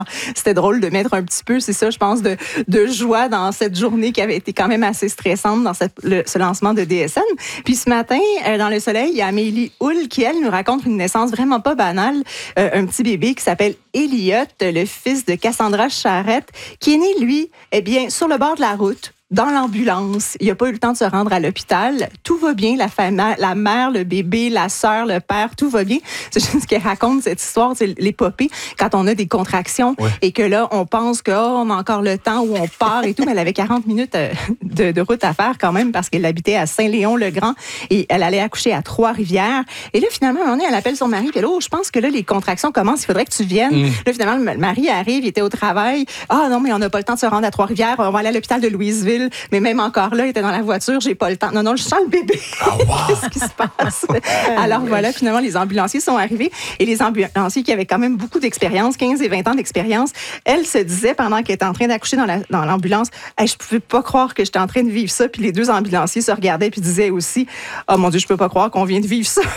C'était drôle de mettre un petit peu, c'est ça, je pense, de joie dans cette journée qui avait été quand même assez stressante dans ce lancement de DSN. Puis ce matin, dans Le Soleil, il y a Amélie Houle qui, elle, nous raconte une naissance vraiment pas banale. Un petit bébé qui s'appelle Elliot, le fils de Cassandra Charette, qui est né, lui, sur le bord de la route. Dans l'ambulance, il n'a pas eu le temps de se rendre à l'hôpital. Tout va bien, la mère, le bébé, la sœur, le père, tout va bien. C'est juste qu'elle raconte cette histoire, c'est l'épopée, quand on a des contractions et que là, on pense qu'on a encore le temps où on part et tout, mais elle avait 40 minutes de route à faire quand même parce qu'elle habitait à Saint-Léon-le-Grand et elle allait accoucher à Trois-Rivières. Et là, finalement, à un moment donné, elle appelle son mari, puis là, je pense que là, les contractions commencent, il faudrait que tu viennes. Là, finalement, le mari arrive, il était au travail. Ah non, mais on n'a pas le temps de se rendre à Trois-Rivières, on va aller à l'hôpital de Louisville. Mais même encore là, il était dans la voiture, j'ai pas le temps. Non, je sens le bébé. Oh, wow. Qu'est-ce qui se passe? Alors voilà, finalement, les ambulanciers sont arrivés et les ambulanciers qui avaient quand même beaucoup d'expérience, 15 et 20 ans d'expérience, elle se disait pendant qu'elle était en train d'accoucher dans l'ambulance, hey, je pouvais pas croire que j'étais en train de vivre ça. Puis les deux ambulanciers se regardaient puis disaient aussi, oh mon Dieu, je peux pas croire qu'on vient de vivre ça.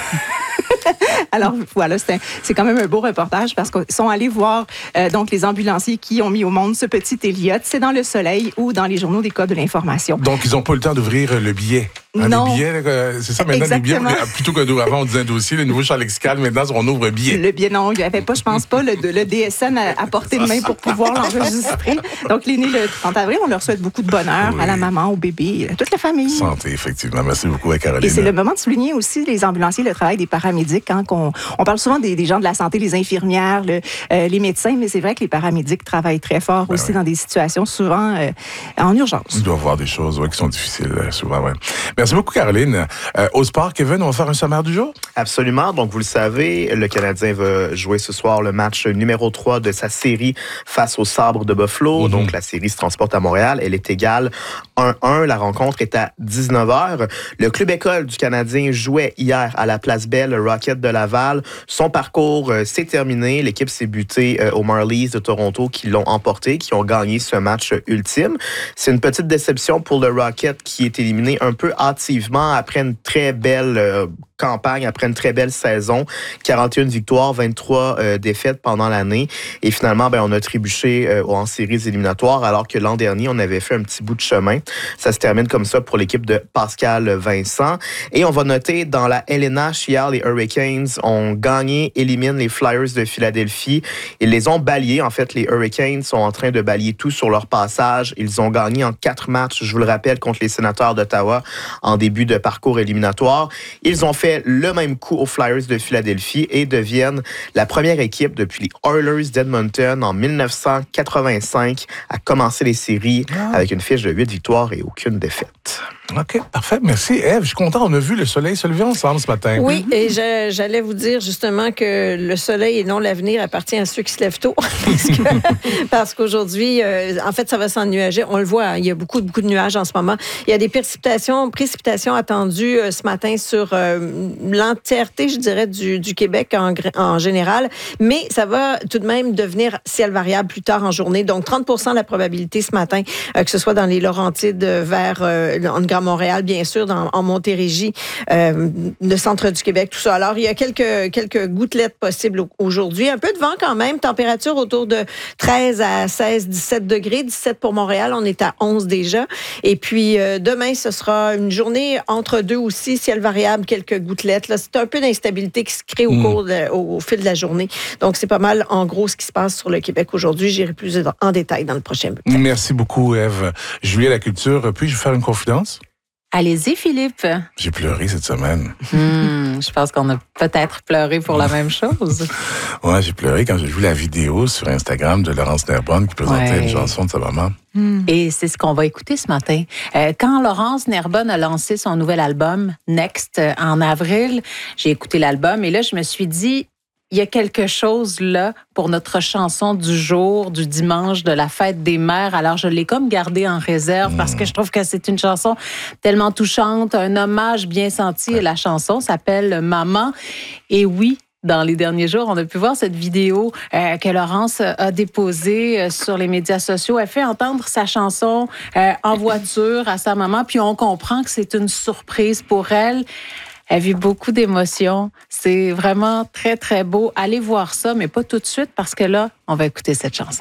Alors voilà, c'est quand même un beau reportage parce qu'ils sont allés voir donc les ambulanciers qui ont mis au monde ce petit Elliot. C'est dans Le Soleil ou dans les journaux des codes de l'information. Donc, ils n'ont pas eu le temps d'ouvrir le billet. Non. Le billet, c'est ça, maintenant, Exactement. les billets, plutôt qu'avant, on disait un dossier, le nouveau champ lexical, maintenant, on ouvre billet. Le billet, non, il n'y avait pas, je pense pas, le DSN à portée de main pour pouvoir l'enregistrer. Donc, il est né le 30 avril. On leur souhaite beaucoup de bonheur à la maman, au bébé, à toute la famille. Santé, effectivement. Merci beaucoup à Caroline. Et c'est le moment de souligner aussi les ambulanciers, le travail des paramédics. Hein, on parle souvent des gens de la santé, les infirmières, les médecins, mais c'est vrai que les paramédics travaillent très fort aussi dans des situations souvent en urgence. Il doit y avoir des choses qui sont difficiles souvent. Ouais. Merci beaucoup, Caroline. Au sport, Kevin, on va faire un sommaire du jour? Absolument. Donc, vous le savez, le Canadien va jouer ce soir le match numéro 3 de sa série face aux Sabres de Buffalo. Donc, la série se transporte à Montréal. Elle est égale 1-1. La rencontre est à 19h. Le club école du Canadien jouait hier à la Place Belle, le Rocket de Laval. Son parcours s'est terminé. L'équipe s'est butée aux Marlies de Toronto qui l'ont emporté, qui ont gagné ce match ultime. C'est une petite déception pour le Rocket qui est éliminé un peu hâtivement après une très belle campagne, après une très belle saison. 41 victoires, 23 défaites pendant l'année. Et finalement, on a trébuché en séries éliminatoires alors que l'an dernier, on avait fait un petit bout de chemin. Ça se termine comme ça pour l'équipe de Pascal Vincent. Et on va noter dans la LNH, hier, les Hurricanes ont gagné, éliminent les Flyers de Philadelphie. Ils les ont balayés. En fait, les Hurricanes sont en train de balayer tout sur leur passage. Ils ont gagné en 4 matchs, je vous le rappelle, contre les Sénateurs d'Ottawa en début de parcours éliminatoire. Ils ont fait le même coup aux Flyers de Philadelphie et deviennent la première équipe depuis les Oilers d'Edmonton en 1985 à commencer les séries avec une fiche de 8 victoires et aucune défaite. OK, parfait. Merci, Ève. Je suis content. On a vu le soleil se lever ensemble ce matin. Oui, et j'allais vous dire justement que le soleil et non l'avenir appartient à ceux qui se lèvent tôt. Parce qu'aujourd'hui, en fait, ça va s'ennuager. On le voit, il y a beaucoup de nuages en ce moment. Il y a des précipitations attendues ce matin sur l'entièreté, je dirais, du Québec en général. Mais ça va tout de même devenir ciel variable plus tard en journée. Donc, 30% de la probabilité ce matin, que ce soit dans les Laurentides vers en Grand Montréal, bien sûr, en Montérégie, le centre du Québec, tout ça. Alors, il y a quelques gouttelettes possibles aujourd'hui. Un peu de vent quand même, température autour de 13 à 16, 17 degrés. 17 pour Montréal, on est à 11 déjà. Et puis, demain, ce sera une journée entre deux aussi, ciel variable, quelques gouttelettes. Là, c'est un peu d'instabilité qui se crée au fil de la journée. Donc, c'est pas mal, en gros, ce qui se passe sur le Québec aujourd'hui. J'irai plus en détail dans le prochain bulletin. Merci beaucoup, Ève. Julie à la culture, puis-je vous faire une confidence? Allez-y, Philippe. J'ai pleuré cette semaine. Je pense qu'on a peut-être pleuré pour la même chose. Ouais, j'ai pleuré quand j'ai vu la vidéo sur Instagram de Laurence Nerbonne qui présentait une chanson de sa maman. Et c'est ce qu'on va écouter ce matin. Quand Laurence Nerbonne a lancé son nouvel album, Next, en avril, j'ai écouté l'album et là, je me suis dit, il y a quelque chose là pour notre chanson du jour, du dimanche, de la fête des mères. Alors, je l'ai comme gardée en réserve parce que je trouve que c'est une chanson tellement touchante, un hommage bien senti. Et la chanson s'appelle Maman. Et oui, dans les derniers jours, on a pu voir cette vidéo que Laurence a déposée sur les médias sociaux. Elle fait entendre sa chanson en voiture à sa maman, puis on comprend que c'est une surprise pour elle. Elle vit beaucoup d'émotions. C'est vraiment très, très beau. Allez voir ça, mais pas tout de suite parce que là, on va écouter cette chanson.